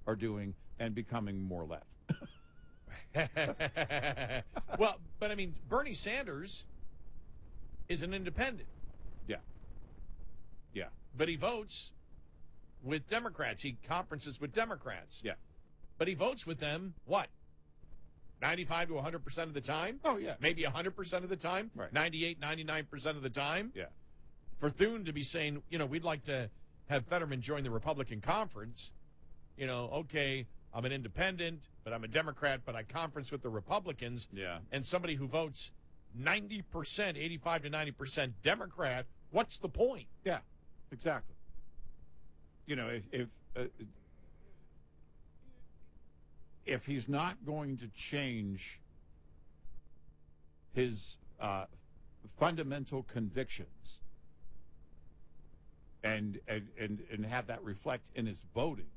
are doing and becoming more left. Well, but I mean, Bernie Sanders is an independent. Yeah. Yeah. But he votes with Democrats. He conferences with Democrats. Yeah. But he votes with them, what? 95 to 100% of the time? Oh, yeah. Maybe 100% of the time? Right. 98, 99% of the time? Yeah. For Thune to be saying, we'd like to have Fetterman join the Republican conference, okay, I'm an independent, but I'm a Democrat, but I conference with the Republicans. Yeah. And somebody who votes 90%, 85 to 90% Democrat, what's the point? Yeah, exactly. If he's not going to change his fundamental convictions and have that reflect in his voting,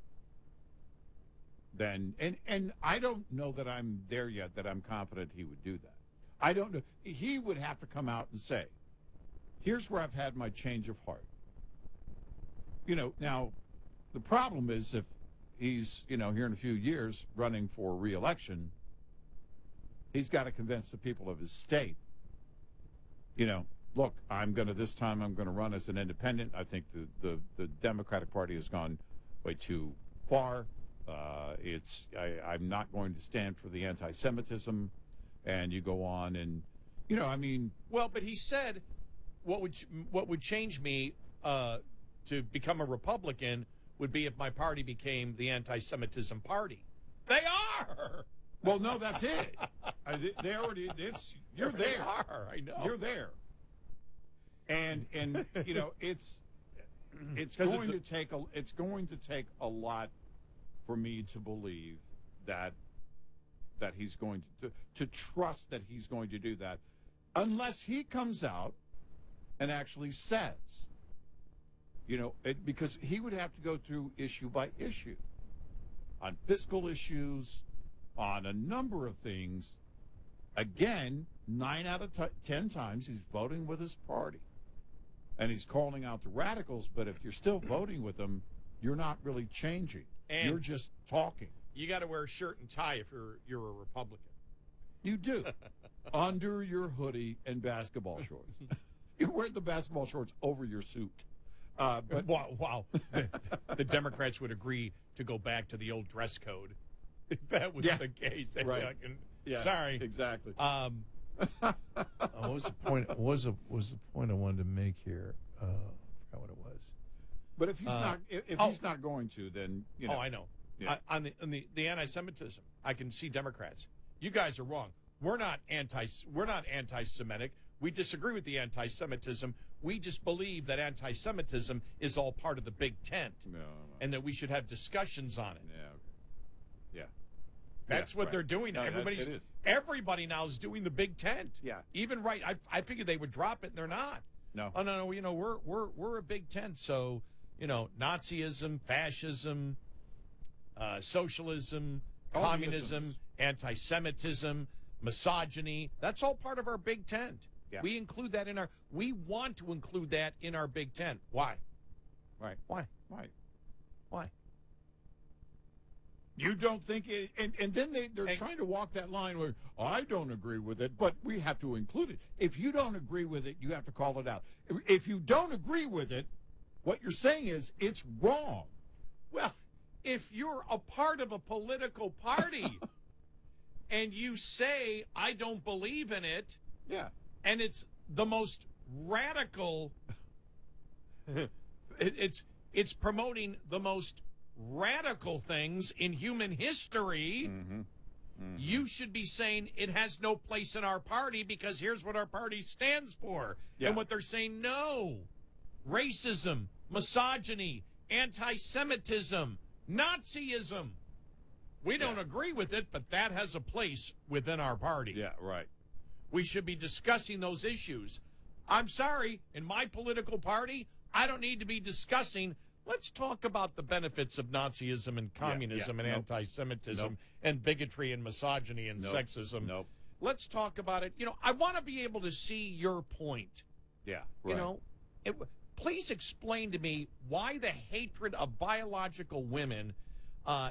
then and I don't know that I'm there yet that I'm confident he would do that. I don't know. He would have to come out and say, here's where I've had my change of heart. Now the problem is if he's, here in a few years running for re-election, he's got to convince the people of his state, look, this time I'm going to run as an independent. I think the Democratic Party has gone way too far. I'm not going to stand for the anti-Semitism. And you go on and, Well, but he said what would change me to become a Republican would be if my party became the anti-Semitism party. They are! Well, no, that's it. They already, you're there. They are, I know. You're there. And it's going to take a lot for me to believe that he's going to trust that he's going to do that, unless he comes out and actually says, because he would have to go through issue by issue on fiscal issues, on a number of things. Again, 9 out of 10 times he's voting with his party. And he's calling out the radicals, but if you're still voting with them, you're not really changing. And you're just talking. You got to wear a shirt and tie if you're a Republican. You do. Under your hoodie and basketball shorts. You wear the basketball shorts over your suit. But wow. The Democrats would agree to go back to the old dress code if that was the case. Right. Sorry. Exactly. What was the point? What was the point I wanted to make here? I forgot what it was. But if he's he's not going to, then Oh, I know. Yeah. On the anti-Semitism, I can see Democrats. You guys are wrong. We're not anti-Semitic. We disagree with the anti-Semitism. We just believe that anti-Semitism is all part of the big tent, and that we should have discussions on it. Yeah. Okay. Yeah. That's what they're doing. No, Everybody now is doing the big tent. Yeah. Even I figured they would drop it, and they're not. No. Oh no. We're a big tent. So Nazism, fascism, socialism, communism, anti-Semitism, misogyny. That's all part of our big tent. Yeah. We want to include that in our big tent. Why? Right. Why? Right. Why? You don't think it, and then they're trying to walk that line where I don't agree with it, but we have to include it. If you don't agree with it, you have to call it out. If you don't agree with it, what you're saying is it's wrong. Well, if you're a part of a political party and you say, I don't believe in it, yeah, and it's the most radical, it's promoting the most radical things in human history, you should be saying it has no place in our party because here's what our party stands for. Yeah. And what they're saying, no. Racism, misogyny, anti-Semitism, Nazism. We don't agree with it, but that has a place within our party. Yeah, right. We should be discussing those issues. I'm sorry, in my political party, I don't need to be discussing, let's talk about the benefits of Nazism and communism and anti-Semitism and bigotry and misogyny and sexism. Nope. Let's talk about it. I want to be able to see your point. Yeah, right. Please explain to me why the hatred of biological women